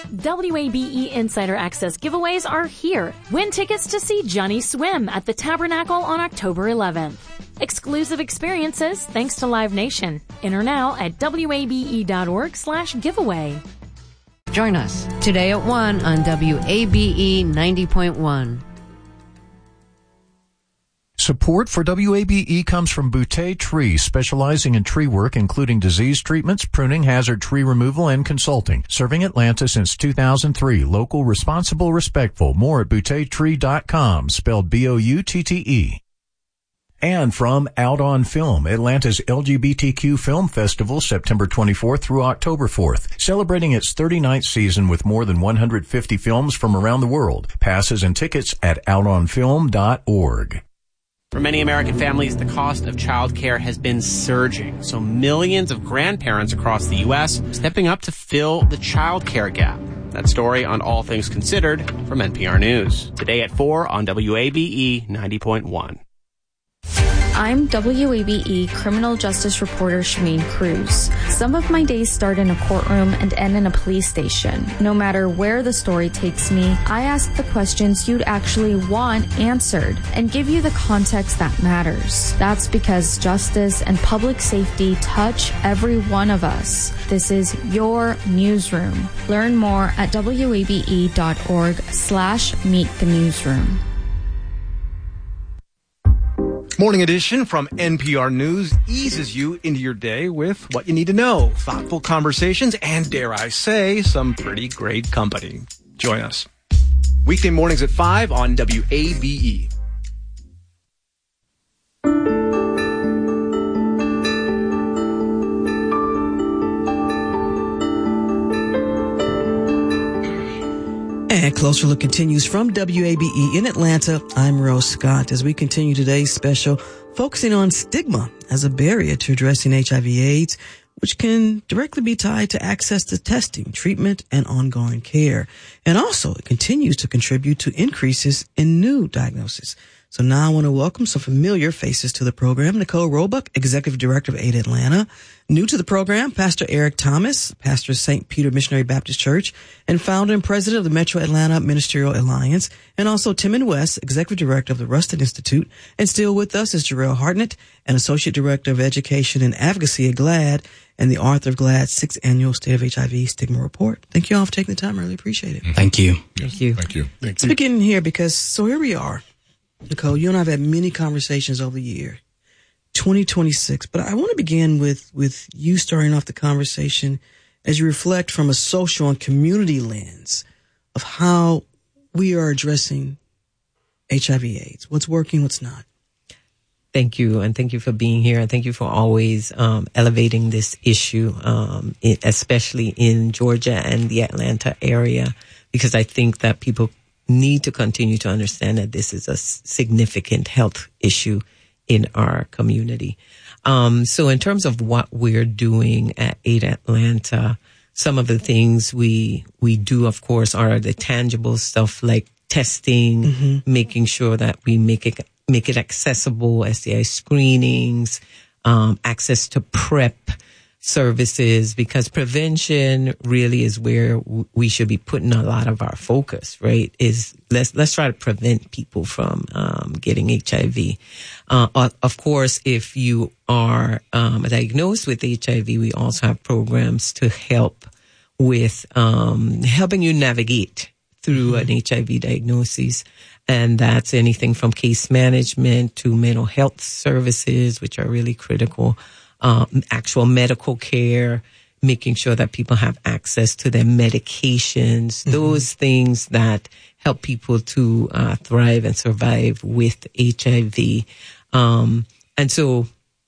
WABE Insider Access giveaways are here. Win tickets to see Johnny Swim at the Tabernacle on October 11th. Exclusive experiences thanks to Live Nation. Enter now at wabe.org/giveaway. Join us today at 1 on WABE 90.1. Support for WABE comes from Boutte Tree, specializing in tree work, including disease treatments, pruning, hazard tree removal, and consulting. Serving Atlanta since 2003. Local, responsible, respectful. More at BoutteTree.com, spelled BOUTTE. And from Out on Film, Atlanta's LGBTQ Film Festival, September 24th through October 4th, celebrating its 39th season with more than 150 films from around the world. Passes and tickets at outonfilm.org. For many American families, the cost of childcare has been surging, so millions of grandparents across the U.S. stepping up to fill the childcare gap. That story on All Things Considered from NPR News. Today at 4 on WABE 90.1. I'm WABE criminal justice reporter Shameen Cruz. Some of my days start in a courtroom and end in a police station. No matter where the story takes me, I ask the questions you'd actually want answered and give you the context that matters. That's because justice and public safety touch every one of us. This is your newsroom. Learn more at wabe.org/meet the newsroom. Morning Edition from NPR News eases you into your day with what you need to know. Thoughtful conversations and, dare I say, some pretty great company. Join us. Weekday mornings at 5 on WABE. And Closer Look continues from WABE in Atlanta. I'm Rose Scott as we continue today's special focusing on stigma as a barrier to addressing HIV/AIDS, which can directly be tied to access to testing, treatment, and ongoing care. And also it continues to contribute to increases in new diagnoses. So now I want to welcome some familiar faces to the program. Nicole Roebuck, Executive Director of AIDS Atlanta. New to the program, Pastor Eric Thomas, pastor of St. Peter Missionary Baptist Church, and founder and president of the Metro Atlanta Ministerial Alliance. And also Timon West, Executive Director of the Rustin Institute. And still with us is Jarrell Hartnett, an Associate Director of Education and Advocacy at GLAAD, and the author of GLAAD's 6th Annual State of HIV Stigma Report. Thank you all for taking the time. I really appreciate it. Thank you. Thank you. Thank you. Let's begin here because, here we are. Nicole, you and I have had many conversations over the year, 2026. But I want to begin with you starting off the conversation as you reflect from a social and community lens of how we are addressing HIV/AIDS. What's working, what's not. Thank you. And thank you for being here. And thank you for always elevating this issue, especially in Georgia and the Atlanta area, because I think that people need to continue to understand that this is a significant health issue in our community. So in terms of what we're doing at AIDS Atlanta, some of the things we do, of course, are the tangible stuff like testing, making sure that we make it accessible, STI screenings, access to PrEP services, because prevention really is where we should be putting a lot of our focus, right? Is let's try to prevent people from getting HIV. Of course, if you are diagnosed with HIV, we also have programs to help with helping you navigate through an HIV diagnosis. And that's anything from case management to mental health services, which are really critical. Actual medical care, making sure that people have access to their medications, those things that help people to thrive and survive with HIV. And so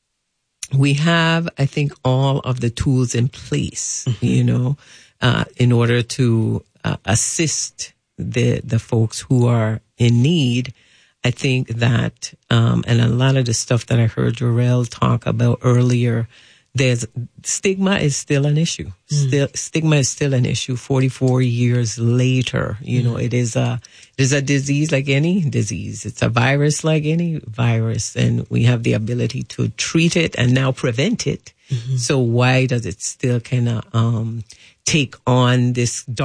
we have, I think, all of the tools in place, in order to assist the folks who are in need. I think that, and a lot of the stuff that I heard Jarrell talk about earlier, stigma is still an issue. Stigma is still an issue 44 years later. It is a disease like any disease. It's a virus like any virus, and we have the ability to treat it and now prevent it. So why does it still kind of take on this dark